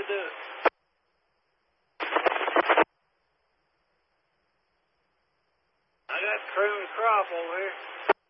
we do it. I got croon crop over here.